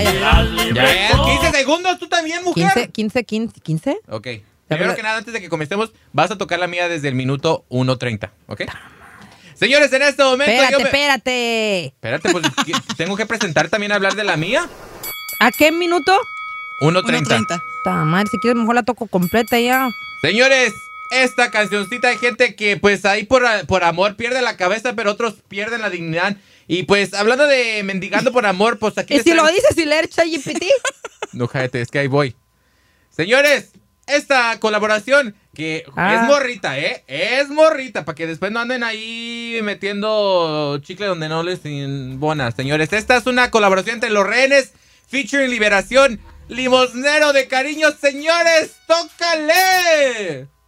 Ya, 15 segundos, tú también, mujer. 15. Ok. Primero que nada, antes de que comencemos, vas a tocar la mía desde el minuto 1:30, ¿ok? Señores, en este momento Espérate. Espérate, pues tengo que presentar también hablar de la mía. ¿A qué minuto? 1:30. Madre, si quieres mejor la toco completa ya. Señores, esta cancioncita hay gente que pues ahí por amor pierde la cabeza, pero otros pierden la dignidad. Y pues hablando de mendigando por amor, pues aquí... ¿Y si lo dices y leer ChatGPT? No, cállate, es que ahí voy. Señores, esta colaboración que es morrita, es morrita, para que después no anden ahí metiendo chicle donde no les bonas. Señores, esta es una colaboración entre Los Rehenes, featuring Liberación, Limosnero de Cariño. Señores, tócale.